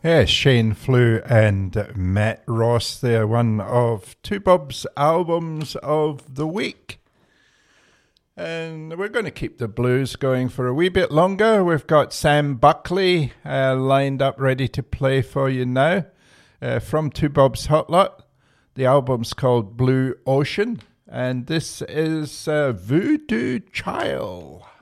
Yeah, Shane Flew and Matt Ross there, one of Two Bob's albums of the week. And we're going to keep the blues going for a wee bit longer. We've got Sam Buckley lined up ready to play for you now from Two Bob's Hot Lot. The album's called Blue Ocean, and this is Voodoo Child.